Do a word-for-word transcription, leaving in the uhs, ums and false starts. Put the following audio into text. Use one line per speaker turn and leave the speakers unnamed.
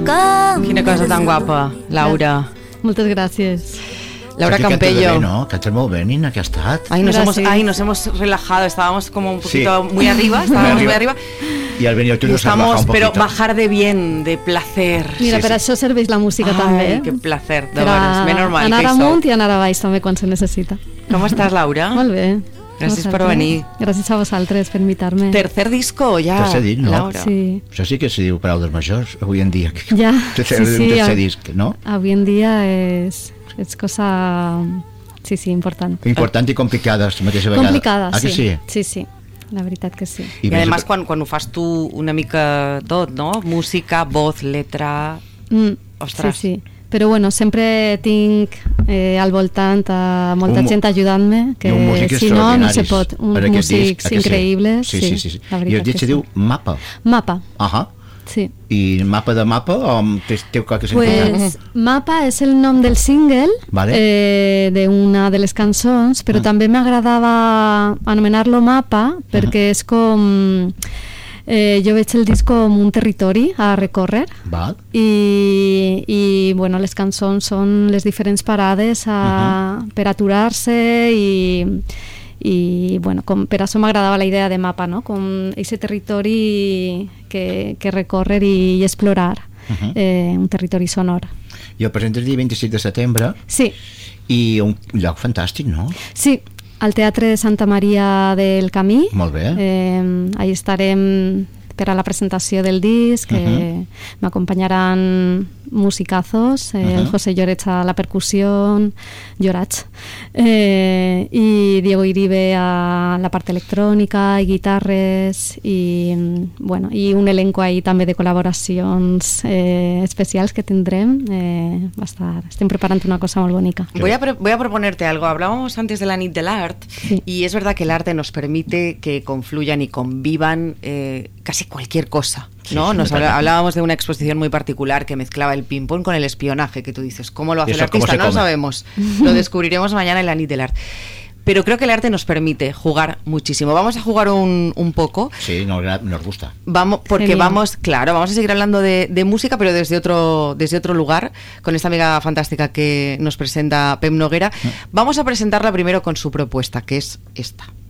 boca.
Quina cosa tan guapa, Laura.
Moltes gràcies.
Laura
Sí que
Campello.
canta bé, ¿no? Canta muy bien, Nina, que ha estado.
Ay, nos hemos,
Gracias.
ay, nos hemos relajado, estábamos como un poquito
Sí.
muy arriba, estábamos muy arriba.
Y al venir tú
Y
nos has bajado
estamos,
un
pero
poquito.
bajar de bien, de placer.
Mira,
Sí,
per
sí.
això serveix la música
Ay,
també, eh?
qué placer, de
Per
veres,
a
ben normal
anar
que hi
amunt
sou.
i anar a baix també quan se necessita.
¿Cómo estás, Laura?
Molt bé.
Gràcies per
Vosaltres.
venir.
Gràcies a vosaltres per invitar-me.
Tercer disco ja,
Tercer disc, no?
Laura.
Sí.
Això sí que se diu paraules majors avui en dia.
Ja,
Tercer,
sí, sí,
un tercer
a-
disc, no?
Avui en dia és, és cosa... Sí, sí, important.
Important i complicada, a la mateixa vegada.
Complicada,
ah,
sí.
que sí?
Sí, sí, la veritat que sí.
I,
més-
además quan, quan ho fas tu una mica tot, no? Música, voz, letra...
Mm,
Ostres.
Sí, sí. Però bueno, sempre tinc eh, al voltant a molta
Un mu-
gent ajudant-me, que
I un músic
si no, no se
extraordinaris
pot. Uns
per aquest disc,
músics
ah, que sí?
increïbles.
Sí, sí, sí. sí.
la
I el
veritat
disc
que
se
sí.
diu Mapa.
Mapa,
Ahà.
sí.
I mapa de mapa o té, té qualque sentit?
Pues Mapa és el nom del single,
Vale.
eh, d'una de les cançons, però
Ah.
també m'agradava anomenar-lo Mapa perquè és com... Eh, jo veig el disc com un territori a recórrer
Val.
i, i bueno, les cançons són les diferents parades a, uh -huh. per aturar-se i, i bueno, com per això m'agradava la idea de Mapa, no? Com aquest territori que, que recórrer i, i explorar,
Uh -huh.
eh, un territori sonor.
I el present el dia vint-i-set de setembre
Sí,
i un lloc fantàstic, no?
sí, al Teatre de Santa Maria del Camí.
Molt bé.
Eh, ahí estarem per a la presentació del disc, que
Uh-huh.
m'acompanyaran musicazos, eh,
Uh-huh.
el José Llorets a la percusión, Llorats, eh, i Diego Iribe a la part electrònica i guitarres i, bueno, i un elenco ahí també de col·laboracions eh, especials que tindrem. Eh, va estar, estem preparant una cosa molt bonica.
Voy a, pre- voy a proponerte algo. Hablábamos antes de la Nit del Art
Sí.
y es verdad que el arte nos permite que confluyan y convivan eh, casi cualquier cosa, ¿no?
Sí, sí,
Nos
me
habla-
parece.
hablábamos de una exposición muy particular que mezclaba el ping-pong con el espionaje, que tú dices, ¿cómo lo hace
¿Y
el
eso cómo
artista?
se
No lo
come?
sabemos. Lo descubriremos mañana en la Nit del Art. Pero creo que el arte nos permite jugar muchísimo. Vamos a jugar un, un poco.
Sí, nos, nos gusta.
Vamos, porque
Genial.
vamos, claro, vamos a seguir hablando de, de música, pero desde otro, desde otro lugar, con esta amiga fantástica que nos presenta Pep Noguera. Vamos a presentarla primero con su propuesta, que es esta.